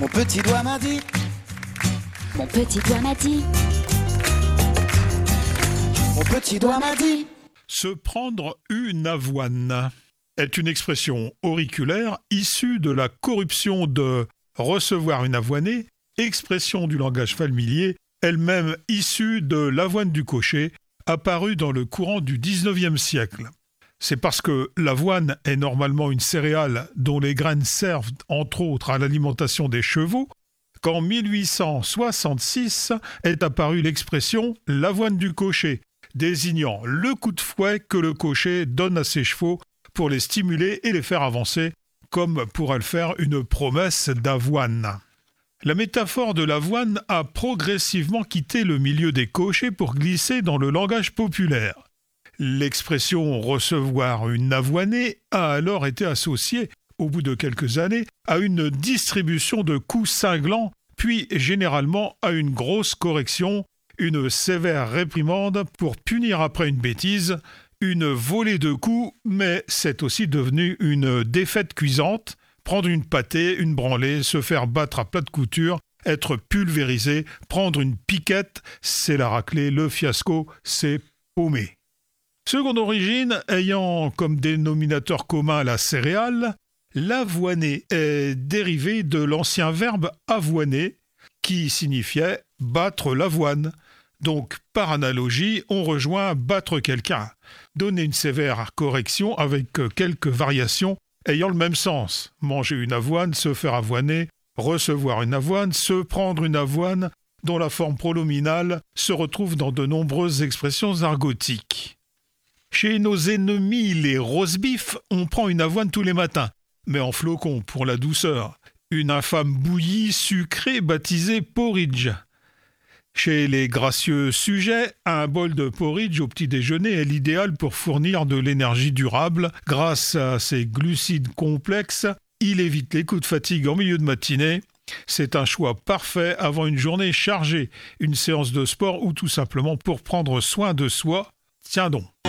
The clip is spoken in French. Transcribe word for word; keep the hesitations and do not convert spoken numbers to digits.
Mon petit doigt m'a dit. Mon petit doigt m'a dit. Mon petit doigt m'a dit. Se prendre une avoine est une expression auriculaire issue de la corruption de recevoir une avoinée, expression du langage familier, elle-même issue de l'avoine du cocher, apparue dans le courant du dix-neuvième siècle. C'est parce que l'avoine est normalement une céréale dont les graines servent entre autres à l'alimentation des chevaux qu'en mille huit cent soixante-six est apparue l'expression « l'avoine du cocher », désignant le coup de fouet que le cocher donne à ses chevaux pour les stimuler et les faire avancer, comme pourrait le faire une promesse d'avoine. La métaphore de l'avoine a progressivement quitté le milieu des cochers pour glisser dans le langage populaire. L'expression « recevoir une avoinée » a alors été associée, au bout de quelques années, à une distribution de coups cinglants, puis généralement à une grosse correction, une sévère réprimande pour punir après une bêtise, une volée de coups, mais c'est aussi devenu une défaite cuisante, prendre une pâtée, une branlée, se faire battre à plat de couture, être pulvérisé, prendre une piquette, c'est la raclée, le fiasco, c'est paumé. Seconde origine, ayant comme dénominateur commun la céréale, l'avoiner est dérivé de l'ancien verbe avoiner, qui signifiait battre l'avoine. Donc, par analogie, on rejoint battre quelqu'un, donner une sévère correction avec quelques variations ayant le même sens. Manger une avoine, se faire avoiner, recevoir une avoine, se prendre une avoine, dont la forme pronominale se retrouve dans de nombreuses expressions argotiques. Chez nos ennemis, les roast-beef, on prend une avoine tous les matins, mais en flocons pour la douceur. Une infâme bouillie sucrée baptisée porridge. Chez les gracieux sujets, un bol de porridge au petit déjeuner est l'idéal pour fournir de l'énergie durable. Grâce à ses glucides complexes, il évite les coups de fatigue en milieu de matinée. C'est un choix parfait avant une journée chargée, une séance de sport ou tout simplement pour prendre soin de soi. Tiens donc.